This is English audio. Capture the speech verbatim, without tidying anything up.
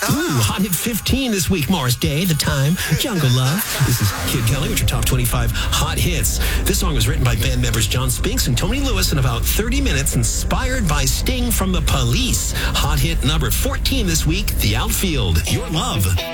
Ooh, Hot Hit fifteen this week, Morris Day, The Time, Jungle Love. This is Kid Kelly with your top twenty-five Hot Hits. This song was written by band members John Spinks and Tony Lewis in about thirty minutes, inspired by Sting from The Police. Hot Hit number fourteen this week, The Outfield, Your Love.